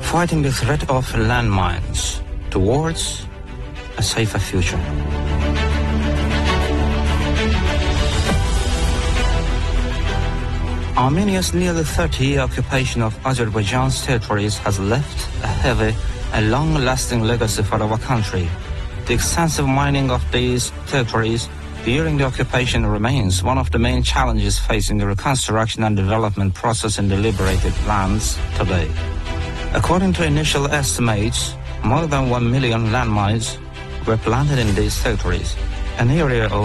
fighting the threat of landmines towards a safer future. Armenia's nearly 30-year occupation of Azerbaijan's territories has left a heavy and long-lasting legacy for our country. The extensive mining of these territories during the occupation remains one of the main challenges facing the reconstruction and development process in the liberated lands today. According to initial estimates, more than 1 million landmines were planted in these territories. An area of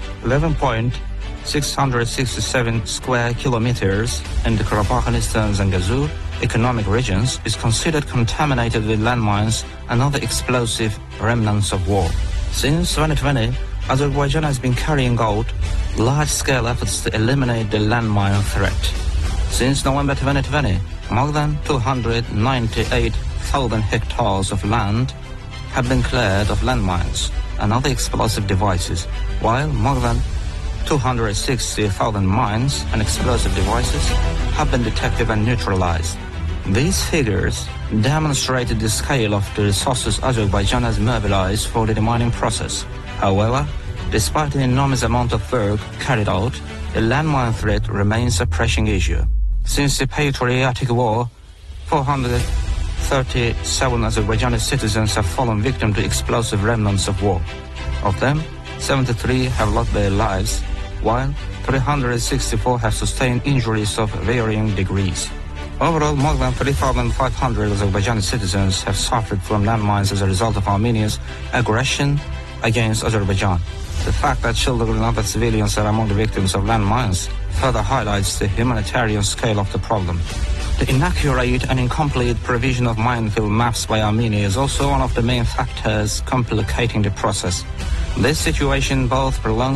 11.667 square kilometers in the Karabakh and Eastern Zangezur economic regions is considered contaminated with landmines and other explosive remnants of war. Since 2020, Azerbaijan has been carrying out large-scale efforts to eliminate the landmine threat. Since November 2020, more than 298,000 hectares of land have been cleared of landmines and other explosive devices, while more than 260,000 mines and explosive devices have been detected and neutralized. These figures demonstrated the scale of the resources Azerbaijan has mobilized for the demining process. However, despite the enormous amount of work carried out, the landmine threat remains a pressing issue. Since the patriotic war, 437 Azerbaijani citizens have fallen victim to explosive remnants of war. Of them, 73 have lost their lives, while 364 have sustained injuries of varying degrees. Overall, more than 3,500 Azerbaijani citizens have suffered from landmines as a result of Armenia's aggression against Azerbaijan. The fact that children and other civilians are among the victims of landmines further highlights the humanitarian scale of the problem. The inaccurate and incomplete provision of minefield maps by Armenia is also one of the main factors complicating the process. This situation both prolongs